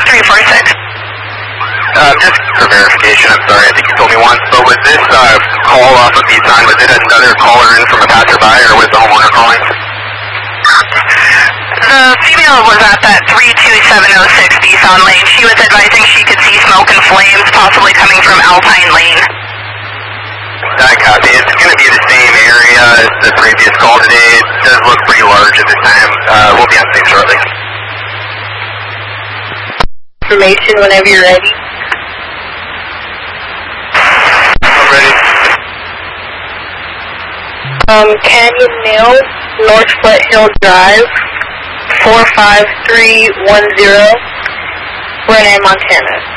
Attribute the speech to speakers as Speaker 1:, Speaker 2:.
Speaker 1: 346.
Speaker 2: Just for verification, I'm sorry, I think you told me once, but was this call off of Nissan, was it another caller in from a passerby, or was the homeowner calling?
Speaker 1: The female was at that 32706 Nissan Lane. She was advising she could see smoke and flames possibly coming from Alpine Lane.
Speaker 2: I copy. It's going to be the same area as the previous call today. It does look pretty large at this time. We'll be on scene shortly.
Speaker 3: Information whenever you're ready.
Speaker 2: I'm ready.
Speaker 3: Canyon Mills, North Foothill Drive, 45310, Renee, Montana.